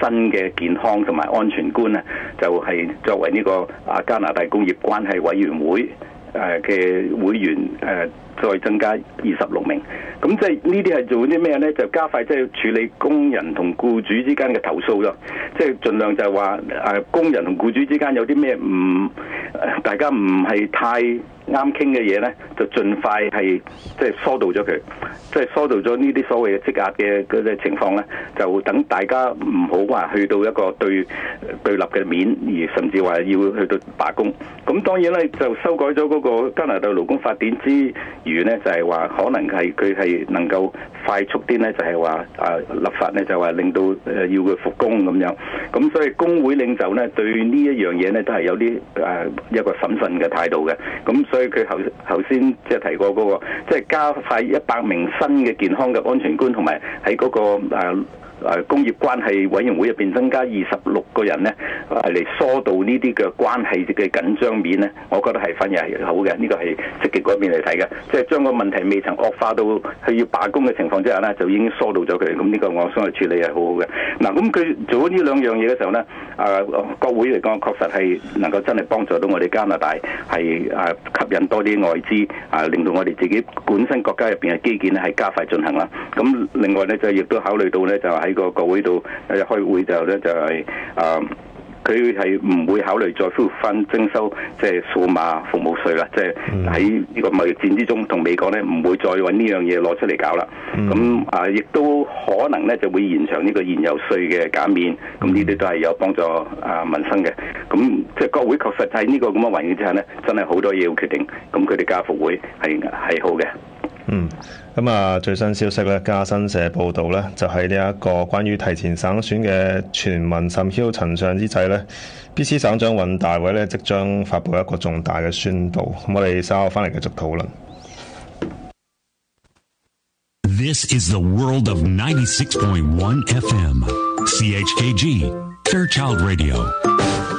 新嘅健康同埋安全觀咧，就係作為呢個加拿大工業關係委員會嘅會員再增加26名。咁即係呢啲係做啲咩咧？就加快即係處理工人同僱主之間嘅投訴咯。即係盡量就係話工人同僱主之間有啲咩大家唔係太啱傾嘅嘢咧，就盡快係即係疏導咗佢，即係疏導咗呢啲所謂嘅積壓嘅嗰啲情況咧，就等大家唔好話去到一個對立嘅面，而甚至話要去到罷工。咁當然咧就修改咗嗰個加拿大勞工法典之餘咧，就係話可能係佢係能夠快速啲咧，就係話立法咧就話令到要佢復工咁樣。咁所以工會領袖咧對呢一樣嘢咧都係有啲一個審慎嘅態度嘅。咁所以佢頭先即係提過嗰個，即係加快100名新嘅健康嘅安全官，同埋喺嗰個工業關係委員會入邊增加26個人咧，嚟疏導呢啲嘅關係嘅緊張面咧，我覺得係反而係好嘅，呢個係積極嗰邊嚟睇嘅，即係將個問題未曾惡化到佢要罷工嘅情況之下咧，就已經疏導咗佢，咁呢個我相信處理係好好嘅。嗱，咁佢做咗呢兩樣嘢嘅時候咧，國會嚟講確實係能夠真係幫助到我哋加拿大係吸引多啲外資，令到我哋自己本身國家入邊嘅基建咧係加快進行啦。咁另外咧就亦都考慮到咧就喺個國會度開會就咧就係佢係唔會考慮再恢復翻徵收即係數碼服務稅啦，即係喺呢個貿易戰之中同美國咧唔會再揾呢樣嘢攞出嚟搞啦。咁亦都可能咧就會延長呢個燃油稅嘅減免，咁呢啲都係有幫助民生嘅。咁即係國會確實喺呢個咁嘅環境之下咧，真係好多嘢要決定。咁佢哋加復會係好嘅。 最新消息咧，加新社報道咧，就喺呢一個關於提前省選嘅全民甚囂塵上之際咧 ，BC 省長尹大偉咧即將發布一個重大嘅宣佈。咁我哋稍後翻嚟繼續討論。 This is the world of 96.1 FM, CHKG, Fairchild Radio.